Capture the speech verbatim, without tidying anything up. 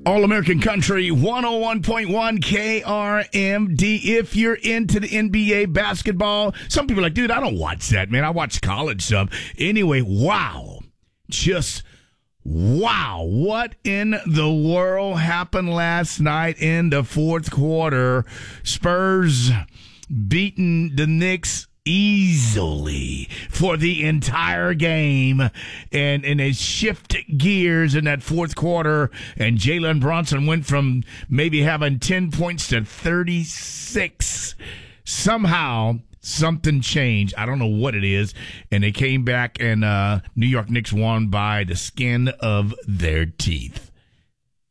All American Country one oh one point one K R M D. If you're into the N B A basketball, some people are like, dude, I don't watch that, man. I watch college stuff. Anyway, wow. Just wow. What in the world happened last night in the fourth quarter? Spurs beating the Knicks easily for the entire game, and and they shift gears in that fourth quarter, and Jalen Brunson went from maybe having ten points to thirty-six. Somehow something changed. I don't know what it is, and they came back, and uh New York Knicks won by the skin of their teeth.